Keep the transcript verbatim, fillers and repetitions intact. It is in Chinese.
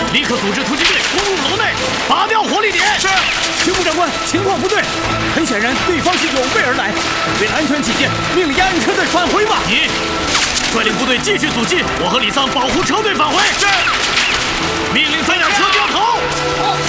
立刻组织突击队攻入楼内，拔掉火力点。 是。 巡捕长官，情况不对，很显然对方是有备而来。为了安全起见，命令押运车队返回吧。 你率领部队继续阻击，我和李桑保护车队返回。 是。 命令装甲车掉头。